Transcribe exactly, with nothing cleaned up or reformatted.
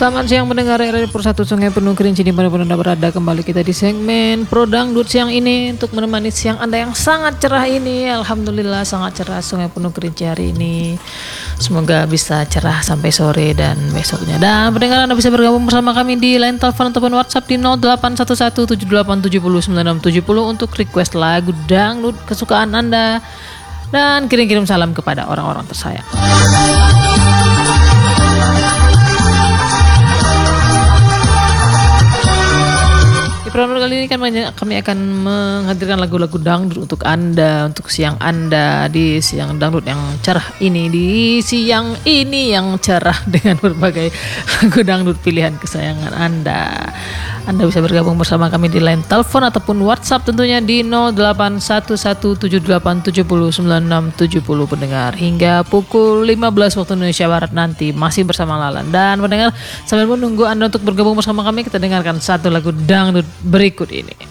Selamat siang mendengar R R I Persatu Sungai Penuh Kerinci di mana Anda berada. Kembali kita di segmen Pro Dangdut siang ini untuk menemani siang Anda yang sangat cerah ini. Alhamdulillah sangat cerah Sungai Penuh Kerinci hari ini. Semoga bisa cerah sampai sore dan besoknya. Dan pendengar Anda bisa bergabung bersama kami di line telepon ataupun WhatsApp di nol delapan satu satu tujuh delapan tujuh nol sembilan enam tujuh nol untuk request lagu dangdut kesukaan Anda dan kirim-kirim salam kepada orang-orang tersayang. Program kali ini kan kami akan menghadirkan lagu-lagu dangdut untuk Anda, untuk siang Anda di siang dangdut yang cerah ini, di siang ini yang cerah dengan berbagai lagu dangdut pilihan kesayangan Anda. Anda bisa bergabung bersama kami di line telepon ataupun WhatsApp tentunya di nol delapan satu satu tujuh delapan tujuh nol sembilan enam tujuh nol pendengar hingga pukul lima belas waktu Indonesia Barat nanti masih bersama Lalan. Dan pendengar sambil menunggu Anda untuk bergabung bersama kami, kita dengarkan satu lagu dangdut berikut ini.